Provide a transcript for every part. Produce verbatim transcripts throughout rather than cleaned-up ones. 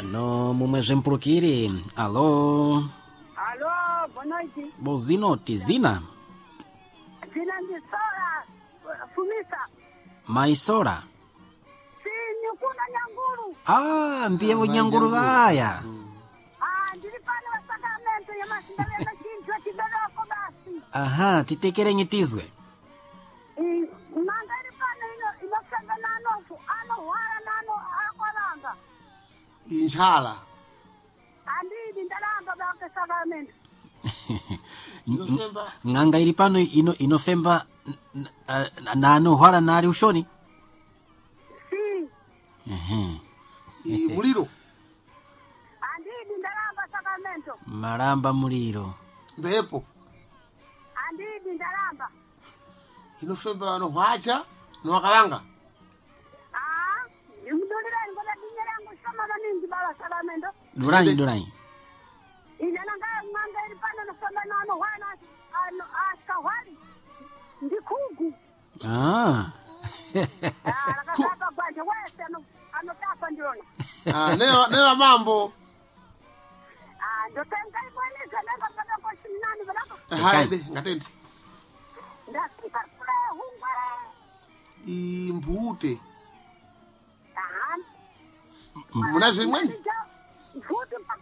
No mumweze mpulukire. Alô? Alô, boa noite. Bozinoti, zina? Zina ndi Sora, Fumisa. Maisora? Si, nikuna Nyanguru. Ah, mpiyevo Nyanguru vaya. Ah, ndiri pano wa Sacramento ya masindalena chintu ya kibereko basi. Aha, titekerenye tizwe. I- Manga iri pano ino, inofanga nano, ano wara nano, akwaranga. Inshallah. Andidi ndalamba bake Sacramento. Inovemba. Ng'anga ili pano ino inofemba n- n- nano hwala nali ushoni. Si, Ehe. I muliro. andidi ndalamba Sacramento. Maramba muliro. Mbepo. Andidi ndalamba. Inovemba no hwacha no wakalanga. Ah, ndimudulira ngoda dinyerangu shama maningi bala Sacramento. Duranyi duranyi. Ijana ngaya ng'anga iri pano nofamba nano hwana ano asahwali. Ndikugu. Ah. Ah, lakataka bwanje wese ano anotapa ndiona. Ah, newa newa mambo. Ah, ndotenga imweleza nanga mpaka kwa shinani balaka. Haide ngatende. Ndasika kule hungwe. Imbute. Ah. Munazo imweni? Mfuti mpaka.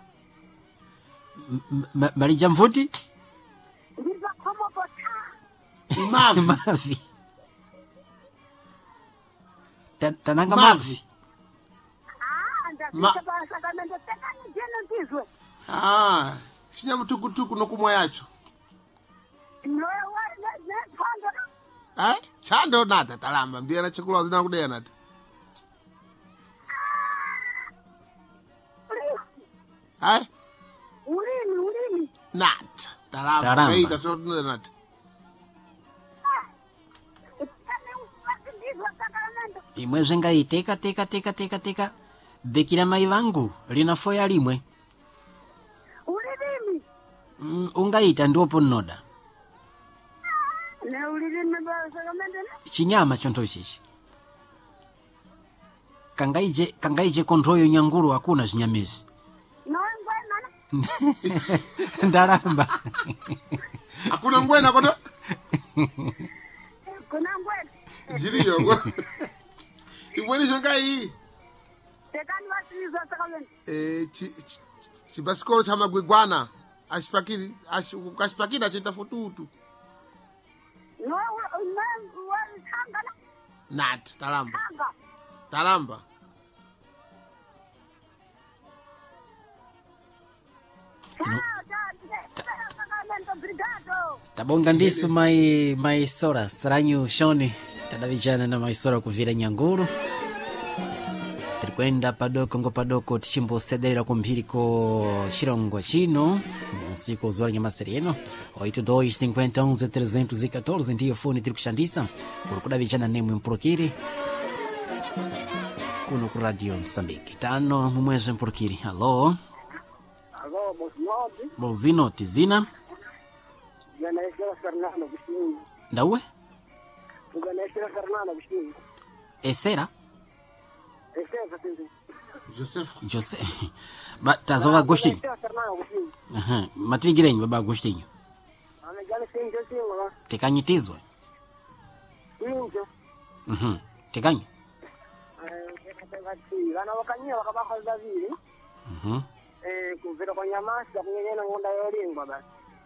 M- m- Marija mfuti? Ndiza komo bota. Imavi. Mavi. Ta- Tananga Mavi. mavi. Ah, Ma- ndasika bala Sacramento teka ni jeno ndizwe. Ah, sinya mtukutuku no kumwa yacho. Noe wari ne ne pando. Eh? Chando nada talamba mbira chakula zina kudea nada. Eh? Ulimi, ulimi. Nada. Talamba. Talamba. Beida so nada. Imwe ngai teka teka teka teka teka. Bekira mai vangu linafoya limwe. Ulimi. Mm, ungaita ndiopo nnoda. Ne ulimi ba Sacramento ne. Chinyama chonto chichi. Kangaije kangaije kontroyo Nyanguru hakuna chinyamezi. Noe ngwe nana. Ndaramba. Hakuna ngwena kodo. Kuna ngwe. Jiriyo ngo. Imweni jongai. Tekani wasizo Sacramento. Eh chi chi- chibasikolo cha magwigwana. Ashipakiri ashipakira chita fututu. Noe noe wari tangana. Nada. Talamba. Tanga. Talamba. Sacramento, obrigado. Tabonga ndisu mai maisora saranyu shoni tadavijana na maisora kuvira Nyanguru. Tirikwenda padoko ngo padoko tichimbosedera kumpiriko chirongo chino musiku zuwa nyamaseri eno oito dois cinquenta onze trezentos e quatorze ndiyo foni tiri kushandisa kuri kudavijana nemwe mpulukiri kuno ku radio Msambiki tano mumweze mpulukiri. Alô? Alô, Bosnode. Bozinoti zina Ganeshira Fernando Agostinho. ndauwe Ganeshira Fernando Agostinho. esera Esse é o Joseph. Jose ba tazova Agostinho. Ganeshira Fernando Agostinho. Aha, matwigirenyi baba Agostinho Amejali sinjo singo la. tekanyitizwe. Sinjo. Mhm. Tekanyi. Eh, katengati. Vana wakanyia wakabakha zavili. Mhm. Eh, kuvira kwa nyamasi kunyenyena ngonda yoringwa basi.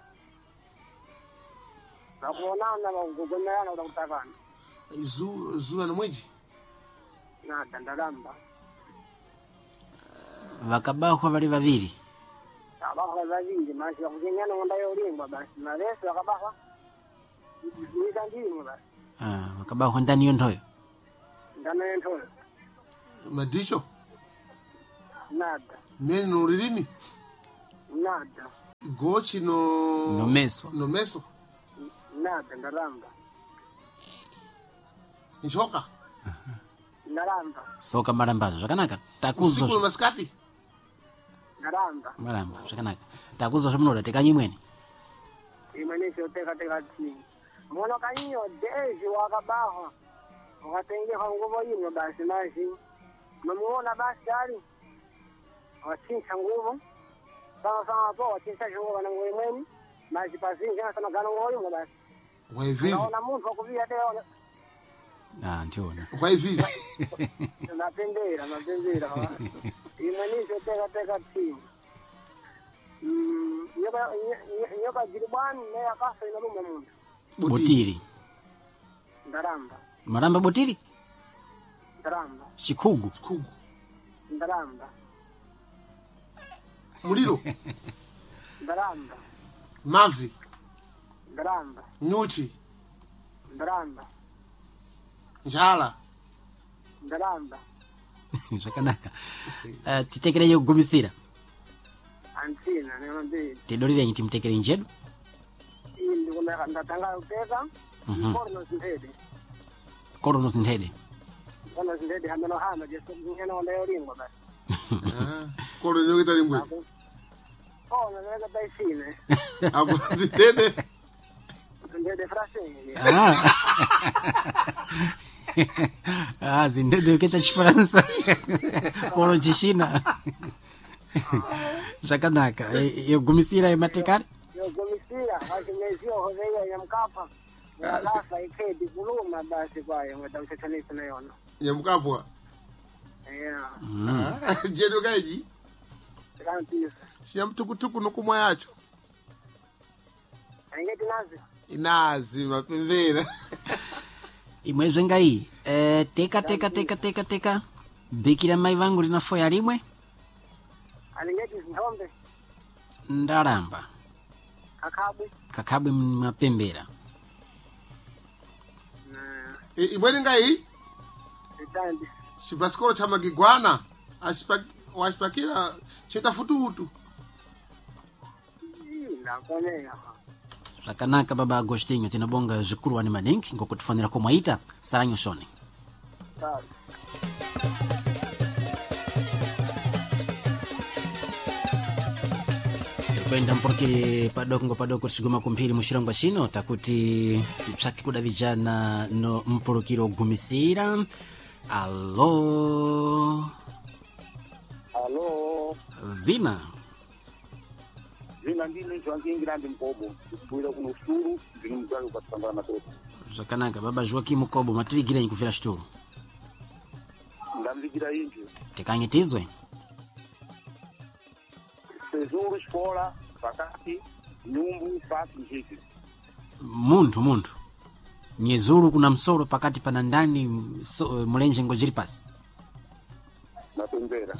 Nakuonana bakugomerana utakutakana. Zu zuwa no mweji. Na dandalamba. Vakabahwa vali vaviri. Abakha zavili masi kunyenyena ngonda yoringwa basi. Na leso akabakha. Niza ndimo basi. Ah, vakabahwa ndani yontoyo. Ndana yentoyo. Madisho. Nada. Meni no lilimi. Nada. Gochi no No meso. no meso. Nada ndalamba. Njoka. Ndalamba. Soka marambazo zvakanaka. Usiku no Takuzo maskati. Ndalamba. maramba zvakanaka. Takuzo zvamunoda tekanyi mwene. Imanisho teka teka chini. Mwana kanyo deji wakabaha. Wakatengeka nguvu yino basi nashi. Namuona basi ali. wachincha nguvu sawa sawa po wachincha nguvu na nguvu imweni maji pazinja sana gano ngoyo basi Kwa hivi. naona mtu akuvia tena Ah, ndiona. Kwa hivi. napendera napendera imaanisha teka teka timu mm yoba yoba jiribani na akasa inalume mundu Botiri. ndaramba Maramba Botiri? ndaramba Chikugu. Kugu. ndaramba Muliro. ndaramba Mavi. ndaramba Nyuchi. ndaramba Njala. ndaramba Zvakanaka. Uh, titekere yo gumisira. antina nembe Tidorire nyiti mtekere njedu. indi kuna ndatanga uteka Mhm. porno sindede Korono sindede. porno sindede hameno hama je ngene onda yoringo basi Ah. Kolo nyo kita limwe. oh na nega taisine Ako zidede. sindede frase Ah. Ah, zindede uketa chifaransa. Koro chishina. Zvakanaka. E, yo gumisira e matekare? yo gomisira hakimezio hozeya ya mkapa ngalafa ikedi kuluma basi kwayo ngada uchatanisa na yona Nyamkapwa. yeah Ah. Jedo gaiji. kanti Siya mtukutuku nukumwa yacho. angeti nazi Inazi mapemvera. Imwe ngai. Eh, teka teka teka teka teka. Bikira mai vangu linafoya limwe. alingeti zombe Ndaramba. akabu Kakabwe mapembera. na E, imweni ngai. itandi Sipaskolo chama gigwana. Aspak waspakira cheta fututu. ila konea Zvakanaka baba Agostinho tinabonga zvikuru wani maningi ngokutifanira komwaita saranyo shoni. sawa Kwenda mpurukiri padoko ngo padoko tishiguma kumpiri mushirangwa shino takuti tipsaki kuda vijana no mpurukiri ogumisira. Alo Halo, zina zina ndine zvangingira ndi mkobo kufuira kuno suru ndiri mzalo patsangana matoto zvakanaka baba Joaquim Mukobo matirigireni kuvira chitoro ndamvikira inji tikanyitizwe sezuru xikola pakati nyumbu pasi njiki munthu munthu nyezulu kuna msoro pakati pana ndani so, mulenje ngojiri pasi napembera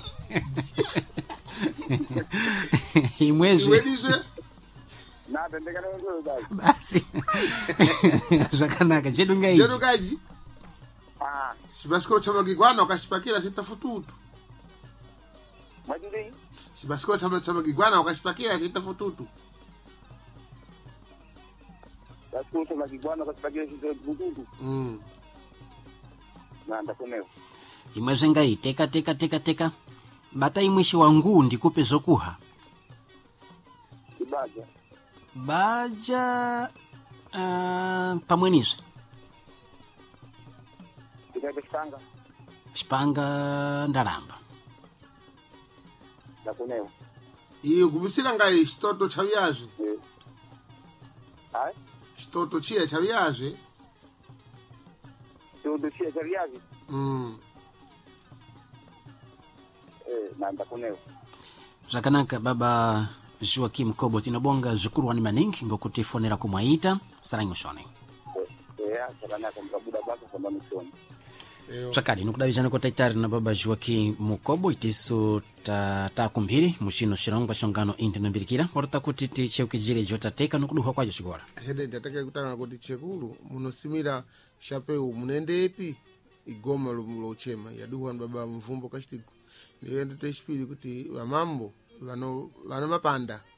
imwezve Iwedizwe. napembekana ngeyo basi basi zvakanaka chedu ngaizvi Jedo gaiji. ah Sipaskolo chama gigwana wakashipakira cheta fututu. mwachindii Sipaskolo chama chama gigwana wakashipakira cheta fututu. dasikuso makigwana kasipakire chizo bututu Mm. na ndakonewo imwezve ngai teka teka teka teka bata imweshi wangu ndikupe zokuha ibaja baja uh, pamwenizve tikaite xitanga chipanga ndaramba ndakonewo Iyo gumisira ngai chitoto chaviyazve. eh ai Chitoto chiya chaviyazve. chodo chiya cha viazi Mm. eh na ndakonewo zvakanaka baba Joaquim Kobo tinobonga zvikuru wani maningi ngokutifonera kumwaita saranyo shoni eh eh chakanaka mkabuda baka kwa mishoni Eyo. zvakadi nokudavizana kwataitari na baba Joaquim Mukobo itiso takumbiri muchino chirongwa chongano indi nombirikira warota kuti ticheukijire jotateka nokuduha kwacho chikora Hede ndataka kutanga kuti chekulu munosimira chapeu munendepi igoma lochema yaduwa baba mvumbo kashitiku. Niende teshipiri kuti vamambo vano vano mapanda